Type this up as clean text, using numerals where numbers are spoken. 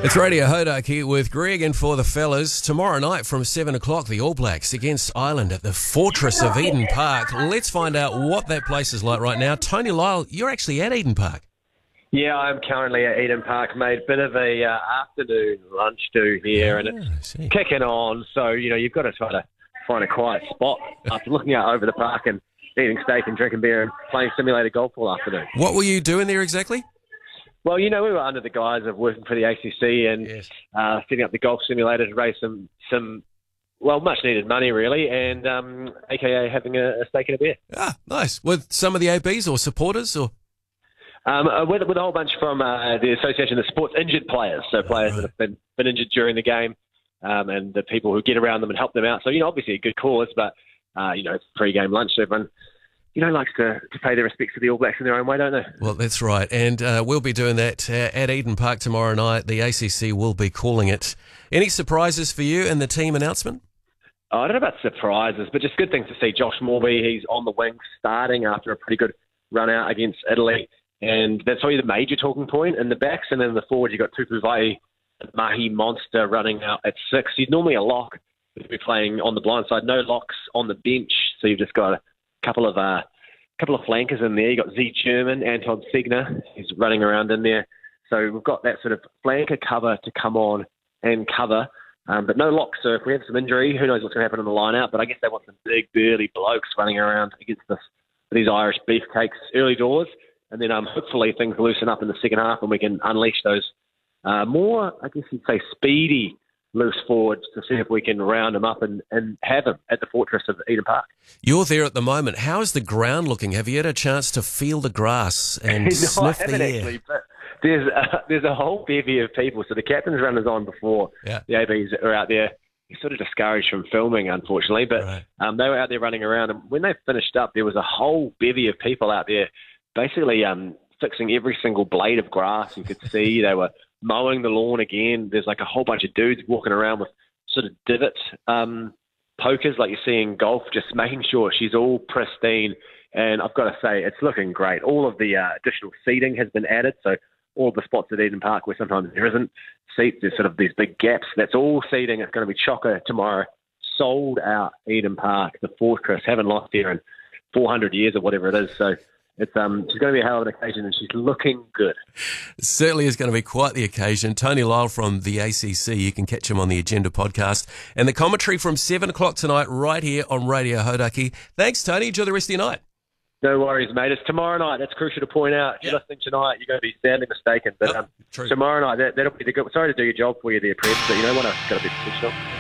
It's Radio Hodak here with Greg and for the fellas. Tomorrow night from 7 o'clock, the All Blacks against Ireland at the Fortress of Eden Park. Let's find out what that place is like right now. Tony Lyle, you're actually at Eden Park. Yeah, I'm currently at Eden Park, mate. Bit of a afternoon lunch do here, and it's kicking on. So, you've got to try to find a quiet spot after looking out over the park and eating steak and drinking beer and playing simulated golf all afternoon. What were you doing there exactly? Well, we were under the guise of working for the ACC and setting up the golf simulator to raise some much-needed money, really, and a.k.a. having a steak and a beer. Ah, nice. With some of the ABs or supporters? Or with a whole bunch from the Association of Sports Injured Players, so players that have been injured during the game, and the people who get around them and help them out. So, obviously a good cause, but, it's pre-game lunch, so everyone likes to pay their respects to the All Blacks in their own way, don't they? Well, that's right. And we'll be doing that at Eden Park tomorrow night. The ACC will be calling it. Any surprises for you in the team announcement? I don't know about surprises, but just good things to see. Josh Morby, he's on the wing starting after a pretty good run out against Italy. And that's probably the major talking point. In the backs and then in the forward, you've got Tupu Vai, Mahi Monster running out at 6. He's normally a lock. He'll be playing on the blind side. No locks on the bench, so you've just got a couple of flankers in there. You got Z German, Anton Segner, he's running around in there. So we've got that sort of flanker cover to come on and cover, but no locks. So if we have some injury, who knows what's going to happen in the line-out. But I guess they want some big, burly blokes running around against these Irish beefcakes early doors, and then hopefully things loosen up in the second half and we can unleash those more, I guess you'd say, speedy loose forwards to see if we can round them up and have them at the Fortress of Eden Park. You're there at the moment. How is the ground looking? Have you had a chance to feel the grass and sniff the air? Actually, but there's a whole bevy of people. So the captain's runners on before the ABs are out there. He's sort of discouraged from filming, unfortunately, but they were out there running around. And when they finished up, there was a whole bevy of people out there basically fixing every single blade of grass you could see. They were mowing the lawn again. There's like a whole bunch of dudes walking around with sort of divot pokers like you see in golf, just making sure she's all pristine. And I've got to say, it's looking great. All of the additional seating has been added. So all of the spots at Eden Park where sometimes there isn't seats, there's sort of these big gaps. That's all seating. It's going to be chocker tomorrow. Sold out Eden Park, the Fortress. Haven't lost here in 400 years or whatever it is. So she's going to be a hell of an occasion, and she's looking good. It certainly is going to be quite the occasion. Tony Lyle from the ACC, you can catch him on the Agenda podcast. And the commentary from 7 o'clock tonight right here on Radio Hodaki. Thanks, Tony. Enjoy the rest of your night. No worries, mate. It's tomorrow night. That's crucial to point out. If you're listening tonight, you're going to be sadly mistaken. But true. Tomorrow night, that'll be the good. Sorry to do your job for you there, Pred, but you know what? I've got to be professional.